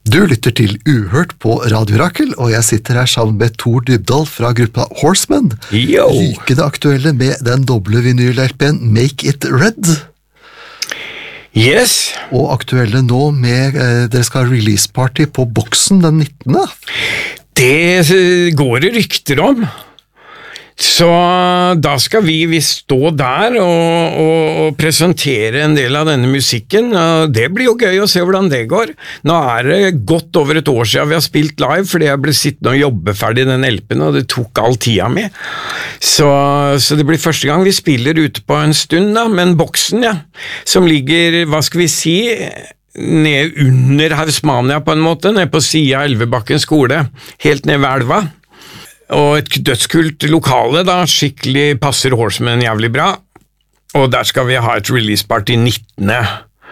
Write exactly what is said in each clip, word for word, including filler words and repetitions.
Du lytter til Uhørt på Radio Rakel, og jeg sitter her sammen med Tor Dybdahl fra gruppa Horsemen. Yo. Rykende aktuelle med den doble vinyl-L P-en Make It Red. Yes. Og aktuelle nå med, eh, dere skal ha release-party på Boksen den nittende. Det går det rykter om. Så da skal vi, vi stå der og, og, og presentere en del av denne musikken, og det blir jo gøy å se hvordan det går. Nå er det godt over et år siden vi har spilt live, fordi jeg ble sittende og jobbe ferdig den L P-en, og det tok all tida mi. Så, så det blir første gang vi spiller ute på en stund da, men Boksen, ja, som ligger, hva skal vi si, ned under Hausmania på en måte, ned på siden av Elvebakken skole, helt ned ved elva. Og et dødskult lokale da, skikkelig passer Horsemen jævlig bra, og der skal vi ha et release-party nittende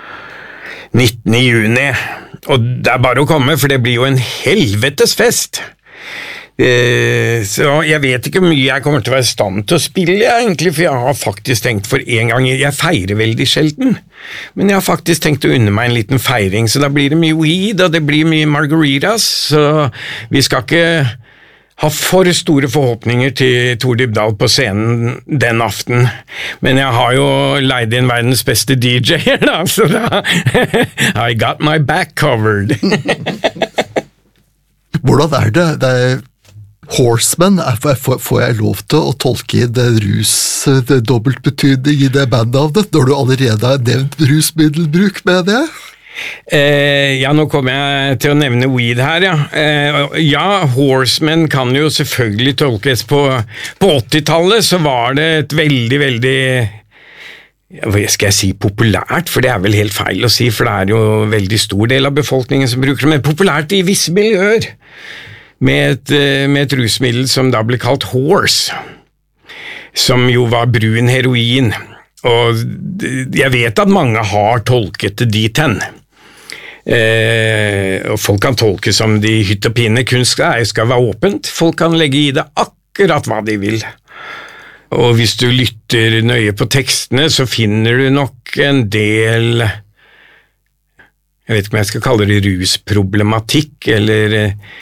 juni, og det er bare å komme, for det blir jo en helvetes fest. Eh, så jeg vet ikke hvor mye jeg kommer til å være i stand til å spille egentlig, for jeg har faktisk tenkt for en gang, jeg feirer veldig sjelden, men jeg har faktisk tenkt å unne meg en liten feiring, så da blir det mye weed, og det blir mye margaritas, så vi skal ikke har for store forhåpninger til Tor Dybdahl på scenen den aften, men jeg har jo leid inn verdens beste D J-er da, så da I got my back covered. Hvordan er det? Det er Horsemen, får jeg lov til å tolke det rus, det dobbeltbetydning i det bandnavnet, når du allerede har nevnt rusmiddelbruk med det? Eh, ja, nå kommer jeg til å nevne weed her, ja. Eh, ja, Horsemen kan jo selvfølgelig tolkes på, på åttitallet, så var det et veldig, veldig, hva skal jeg si, populært, for det er vel helt feil å si, for det er jo en veldig stor del av befolkningen som bruker det, men populært i visse miljøer, med et, med et rusmiddel som da ble kalt horse, som jo var brun heroin, og jeg vet at mange har tolket det dit hen. Eh, og folk kan tolke som de hytt og pine, kunst skal være åpent, folk kan legge i det akkurat hva de vil. Og hvis du lytter nøye på tekstene, så finner du nok en del, jeg vet ikke om jeg skal kalle det rusproblematikk, eller